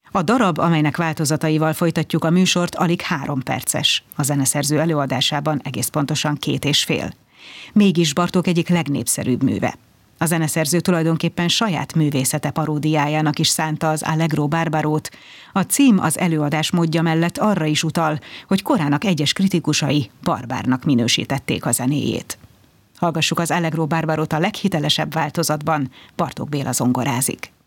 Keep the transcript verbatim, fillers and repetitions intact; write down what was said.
A darab, amelynek változataival folytatjuk a műsort, alig három perces. A zeneszerző előadásában egész pontosan két és fél. Mégis Bartók egyik legnépszerűbb műve. A zeneszerző tulajdonképpen saját művészete paródiájának is szánta az Allegro Barbarót. A cím az előadás módja mellett arra is utal, hogy korának egyes kritikusai barbárnak minősítették a zenéjét. Hallgassuk az Allegro Barbarót a leghitelesebb változatban, Bartók Béla zongorázik.